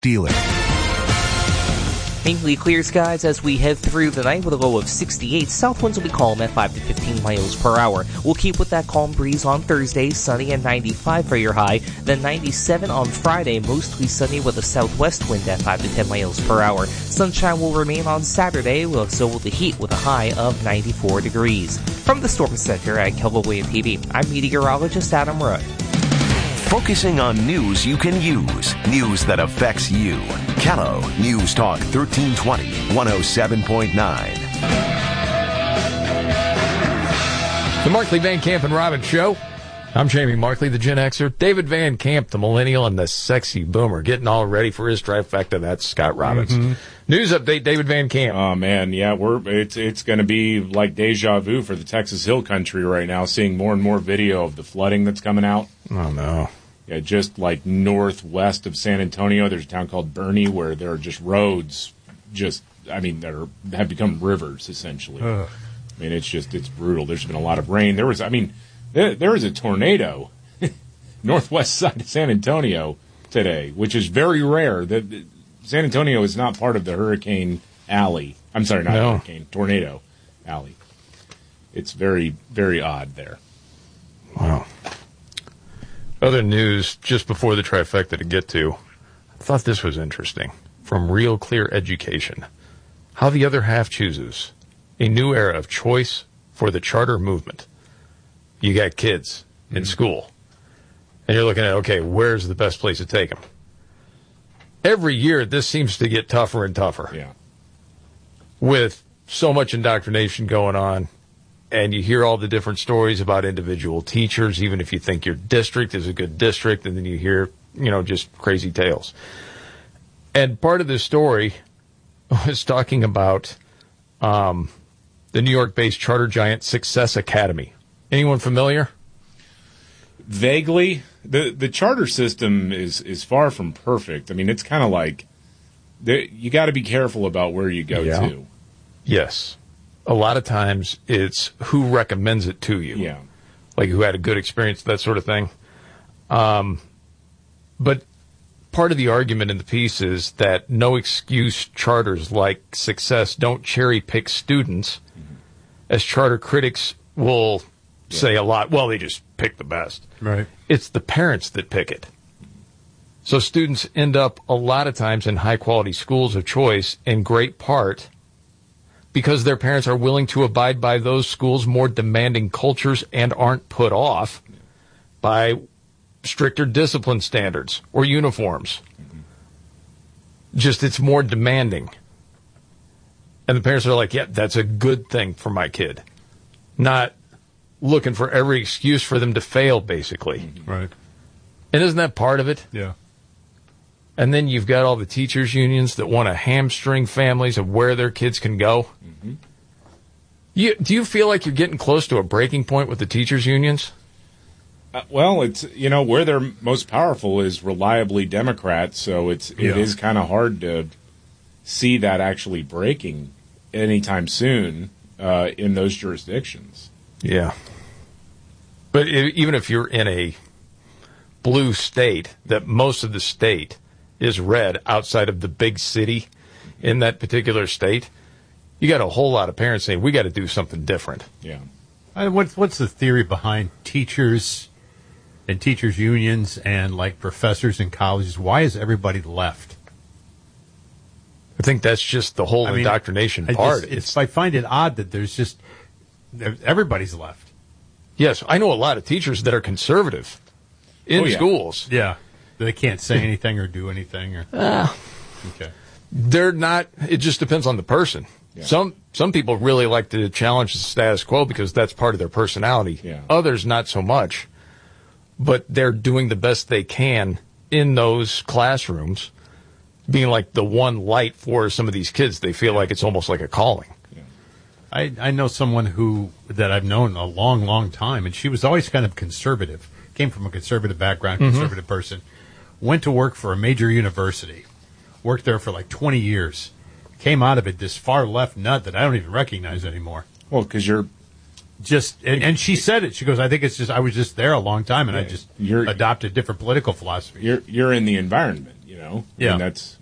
dealer. Mainly clear skies as we head through the night with a low of 68. South winds will be calm at 5 to 15 miles per hour. We'll keep with that calm breeze on Thursday, sunny and 95 for your high. Then 97 on Friday, mostly sunny with a southwest wind at 5 to 10 miles per hour. Sunshine will remain on Saturday, so will the heat with a high of 94 degrees. From the Storm Center at KELO WAVE TV, I'm meteorologist Adam Rudd. Focusing on news you can use. News that affects you. KELO News Talk 1320, 107.9. The Markley, Van Camp, and Robbins Show. I'm Jamie Markley, the Gen Xer. David Van Camp, the millennial, and the sexy boomer, getting all ready for his trifecta. That's Scott Robbins. Mm-hmm. News update, David Van Camp. Oh, man, yeah, it's going to be like deja vu for the Texas Hill Country right now, seeing more and more video of the flooding that's coming out. Oh, no. Yeah, just like northwest of San Antonio, there's a town called Bernie where there are just roads, that have become rivers, essentially. Ugh. I mean, it's brutal. There's been a lot of rain. There was a tornado northwest side of San Antonio today, which is very rare. San Antonio is not part of the hurricane alley. I'm sorry, not hurricane, tornado alley. It's very, very odd there. Wow. Other news just before the trifecta to get to. I thought this was interesting. From Real Clear Education. How the Other Half Chooses. A new era of choice for the charter movement. You got kids in school. And you're looking at, okay, where's the best place to take them? Every year, this seems to get tougher and tougher. Yeah. With so much indoctrination going on. And you hear all the different stories about individual teachers, even if you think your district is a good district, and then you hear, just crazy tales. And part of this story was talking about the New York-based charter giant Success Academy. Anyone familiar? Vaguely. The charter system is far from perfect. I mean, it's kind of like you got to be careful about where you go to. Yes. A lot of times it's who recommends it to you. Yeah. Like who had a good experience, that sort of thing. But part of the argument in the piece is that no excuse charters like Success don't cherry pick students, as charter critics will say a lot. Well, they just pick the best. Right. It's the parents that pick it. So students end up a lot of times in high quality schools of choice in great part because their parents are willing to abide by those schools' more demanding cultures and aren't put off by stricter discipline standards or uniforms. Just it's more demanding. And the parents are like, yeah, that's a good thing for my kid. Not looking for every excuse for them to fail, basically. Right. And isn't that part of it? Yeah. And then you've got all the teachers' unions that want to hamstring families of where their kids can go. Mm-hmm. Do you feel like you're getting close to a breaking point with the teachers' unions? Well, it's where they're most powerful is reliably Democrat, so it is kind of hard to see that actually breaking anytime soon in those jurisdictions. Yeah. But even if you're in a blue state, that most of the state is red outside of the big city in that particular state, you got a whole lot of parents saying, we got to do something different. Yeah. What's the theory behind teachers and teachers' unions and like professors in colleges? Why is everybody left? I think that's just the whole indoctrination part. I find it odd that everybody's left. Yes, I know a lot of teachers that are conservative in schools. Yeah. They can't say anything or do anything. Okay. They're not. It just depends on the person. Yeah. Some people really like to challenge the status quo because that's part of their personality. Yeah. Others not so much. But they're doing the best they can in those classrooms, being like the one light for some of these kids. They feel like it's almost like a calling. Yeah. I know someone that I've known a long, long time, and she was always kind of conservative. Came from a conservative background, conservative person. Went to work for a major university. Worked there for like 20 years. Came out of it this far left nut that I don't even recognize anymore. Well, because you're just, and she said it. She goes, I think it's just, I was just there a long time and I just adopted different political philosophy. You're in the environment. You know, Yeah. And that's